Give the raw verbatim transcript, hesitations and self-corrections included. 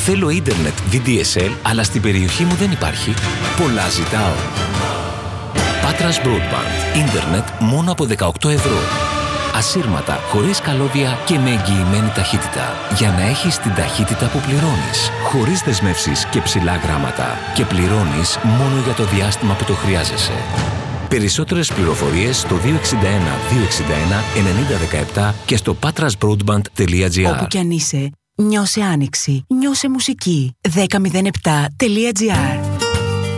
Θέλω ίντερνετ βι ντι ες ελ, αλλά στην περιοχή μου δεν υπάρχει. Πολλά ζητάω. Patras Broadband. Ίντερνετ μόνο από δεκαοκτώ ευρώ. Ασύρματα, χωρίς καλώδια και με εγγυημένη ταχύτητα. Για να έχεις την ταχύτητα που πληρώνεις. Χωρίς δεσμεύσεις και ψηλά γράμματα. Και πληρώνεις μόνο για το διάστημα που το χρειάζεσαι. Περισσότερες πληροφορίες στο δύο έξι ένα δύο έξι ένα ενενήντα δεκαεπτά και στο patrasbroadband τελεία τζι άρ. Όπου κι αν είσαι, νιώσε άνοιξη, νιώσε μουσική. δέκα μηδέν επτά τελεία τζι άρ.